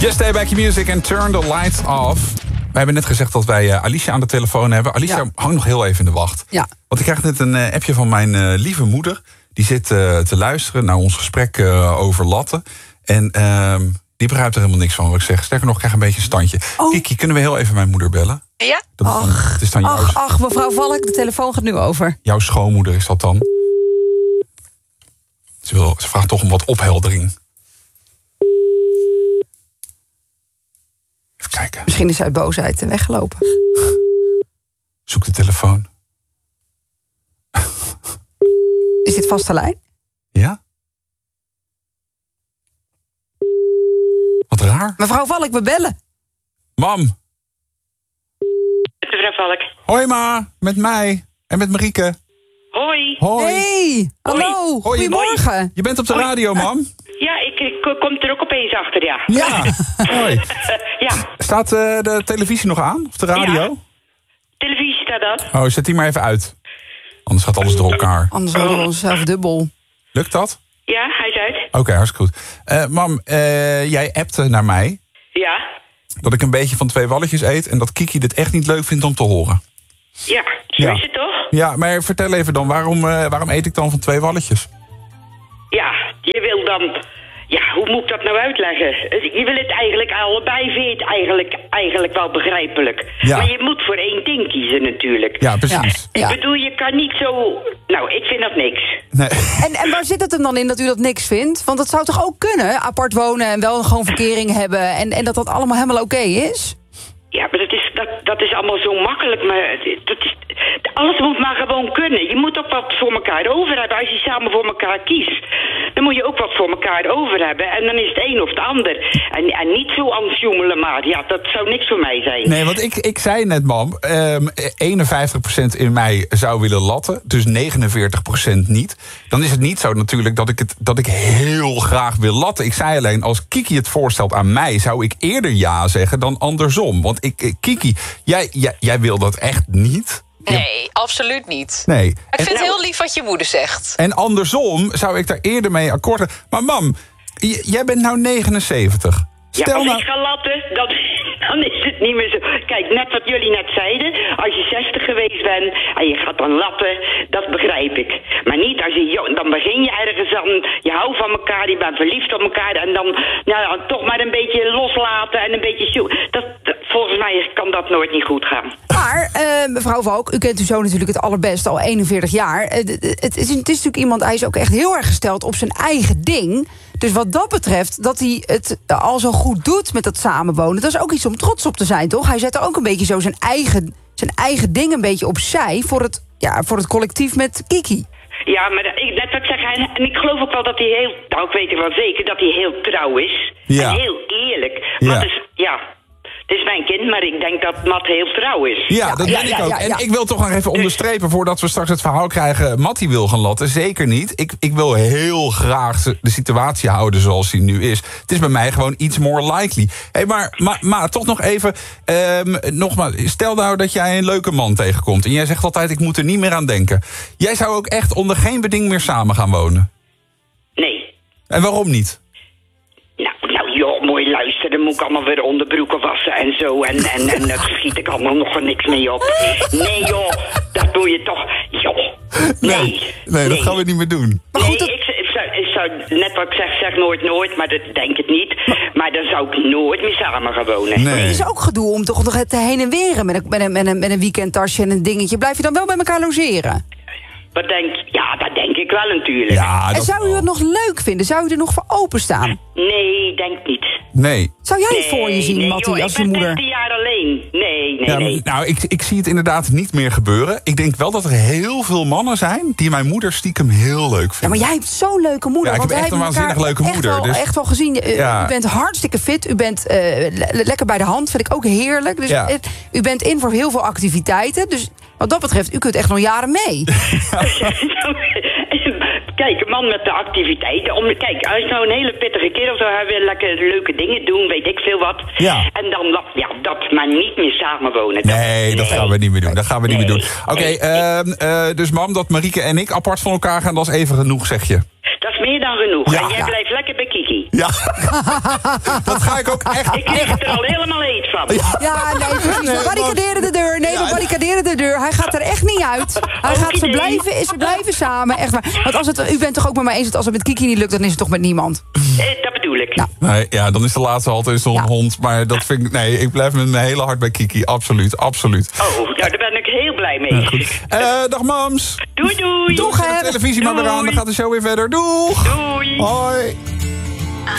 Just stay back your music and turn the lights off. We hebben net gezegd dat wij Alicia aan de telefoon hebben. Alicia, hang nog heel even in de wacht. Ja. Want ik krijg net een appje van mijn lieve moeder. Die zit te luisteren naar ons gesprek over latten. En die begrijpt er helemaal niks van wat ik zeg. Sterker nog, ik krijg een beetje een standje. Kiki, kunnen we heel even mijn moeder bellen? Ja? Het is dan Ach, mevrouw Valk, de telefoon gaat nu over. Jouw schoonmoeder is dat dan? Ze vraagt toch om wat opheldering. Even kijken. Misschien is hij uit boosheid weggelopen. Zoek de telefoon. Is dit vaste lijn? Ja? Wat raar. Mevrouw Valk, we bellen. Mam. Mevrouw Valk. Hoi ma, met mij en met Marieke. Hoi. Hoi. Hey, hallo, Hoi. goedemorgen. Je bent op de radio, mam. Ja, ik kom er ook opeens achter, ja. Ja. Hoi. Ja. Staat de televisie nog aan? Of de radio? Ja. Televisie staat dat. Oh, zet die maar even uit. Anders gaat alles door elkaar. Anders houden we onszelf dubbel. Lukt dat? Ja, hij is uit. Oké, hartstikke goed. Mam, jij appte naar mij Ja. dat ik een beetje van 2 walletjes eet en dat Kiki dit echt niet leuk vindt om te horen. Ja, zo is het toch? Ja, maar vertel even dan, waarom eet ik dan van 2 walletjes? Ja, je wil dan... Ja, hoe moet ik dat nou uitleggen? Je wil het eigenlijk allebei, vind je het eigenlijk wel begrijpelijk. Ja. Maar je moet voor 1 ding kiezen natuurlijk. Ja, precies. Ja. Ik bedoel, je kan niet zo... Nou, ik vind dat niks. Nee. En waar zit het hem dan in dat u dat niks vindt? Want dat zou toch ook kunnen? Apart wonen en wel gewoon verkering hebben en dat allemaal helemaal oké is? Ja, maar dat is allemaal zo makkelijk. Maar alles moet maar gewoon kunnen. Je moet ook wat voor elkaar over hebben. Als je samen voor elkaar kiest, dan moet je ook wat voor elkaar over hebben. En dan is het een of het ander. En niet zo aan het joemelen maar. Ja, dat zou niks voor mij zijn. Nee, want ik zei net, mam, 51% in mij zou willen latten, dus 49% niet. Dan is het niet zo natuurlijk dat ik heel graag wil latten. Ik zei alleen, als Kiki het voorstelt aan mij, zou ik eerder ja zeggen dan andersom. Want Kiki, jij wil dat echt niet? Nee, absoluut niet. Nee. Ik vind het heel lief wat je moeder zegt. En andersom zou ik daar eerder mee akkoord gaan. Maar mam, jij bent nou 79. Ja, als ik ga latten, dan is het niet meer zo. Kijk, net wat jullie net zeiden. Als je 60 geweest bent en je gaat dan latten, dat begrijp ik. Maar niet als je dan begin je ergens aan. Je houdt van elkaar, je bent verliefd op elkaar. En dan toch maar een beetje loslaten en een beetje volgens mij kan dat nooit niet goed gaan. Maar, mevrouw Valk, u kent uw zoon natuurlijk het allerbest, al 41 jaar. Het is natuurlijk iemand, hij is ook echt heel erg gesteld op zijn eigen ding. Dus wat dat betreft, dat hij het al zo goed doet met dat samenwonen, dat is ook iets om trots op te zijn, toch? Hij zet er ook een beetje zo zijn eigen ding een beetje opzij voor het collectief met Kiki. Ja, maar net wat ik zeg, en ik geloof ook wel dat hij ik weet het wel zeker, dat hij heel trouw is. Ja. En heel eerlijk. Ja. Het is mijn kind, maar ik denk dat Matt heel trouw is. Ja, dat ben ik ook. En ik wil toch nog even onderstrepen, voordat we straks het verhaal krijgen, Mattie wil gaan latten. Zeker niet. Ik wil heel graag de situatie houden zoals die nu is. Het is bij mij gewoon iets more likely. Hey, maar toch nog even, nogmaals, stel nou dat jij een leuke man tegenkomt en jij zegt altijd, ik moet er niet meer aan denken. Jij zou ook echt onder geen beding meer samen gaan wonen? Nee. En waarom niet? Nou joh, mooi luisteren. Dan moet ik allemaal weer onderbroeken wassen en zo. En daar schiet ik allemaal nog niks mee op. Nee joh, dat doe je toch. Joh. Nee, dat gaan we niet meer doen. Maar goed, ik zou net wat ik zeg nooit, maar dat denk ik niet. Maar dan zou ik nooit meer samen gaan wonen. Nee. Het is ook gedoe om toch nog te heen en weren met een weekendtasje en een dingetje. Blijf je dan wel bij elkaar logeren? Dat denk ik wel natuurlijk. Ja, En zou u het nog leuk vinden? Zou u er nog voor openstaan? Nee, denk niet. Nee. Zou jij het voor je zien, Mattie, als je moeder? Ik ben 10 jaar alleen. Nee. Nou, ik zie het inderdaad niet meer gebeuren. Ik denk wel dat er heel veel mannen zijn die mijn moeder stiekem heel leuk vinden. Ja, maar jij hebt zo'n leuke moeder. Ja, ik heb echt een waanzinnig leuke moeder. Echt wel gezien. U bent hartstikke fit. U bent lekker bij de hand. Vind ik ook heerlijk. Dus u bent in voor heel veel activiteiten. Dus wat dat betreft, u kunt echt nog jaren mee. Kijk, een man met de activiteiten. Kijk, als je nou een hele pittige kerel zou hebben, lekker leuke dingen doen, weet ik veel wat. Ja. En dan dat maar niet meer samenwonen. Nee, dat gaan we niet meer doen. Dat gaan we niet meer doen. Oké, dus mam, dat Marieke en ik apart van elkaar gaan, dat is even genoeg, zeg je. Dat is meer dan genoeg. Ja. En jij blijft lekker bij Kiki. Ja, dat ga ik ook echt... Ik kreeg er al helemaal heet van. Ja, nee, precies. We barricaderen de deur. Nee, we barricaderen de deur. Hij gaat er echt niet uit. Hij gaat ze blijven samen. Echt waar. Want als u bent toch ook met mij eens dat als het met Kiki niet lukt, dan is het toch met niemand? Dat bedoel ik. Nou. Nee, ja, dan is de laatste halte is een hond. Maar dat vind ik... Nee, ik blijf met mijn hele hart bij Kiki. Absoluut, absoluut. Oh, nou, daar ben ik heel blij mee. Dag mams. Doei, doei. Doeg, hè. De televisie maar weer aan, dan gaat de show weer verder. Doeg. Doei. Hoi.